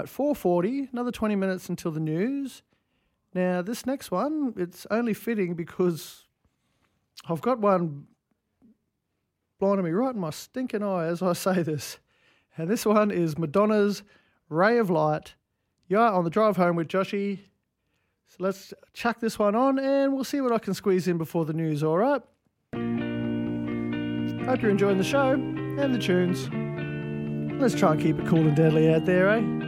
right, 4:40, another 20 minutes until the news. Now, this next one, it's only fitting because I've got one blinding me right in my stinking eye as I say this. And this one is Madonna's Ray of Light. Yeah, on the drive home with Joshy. So let's chuck this one on and we'll see what I can squeeze in before the news, all right? Hope you're enjoying the show and the tunes. Let's try and keep it cool and deadly out there, eh?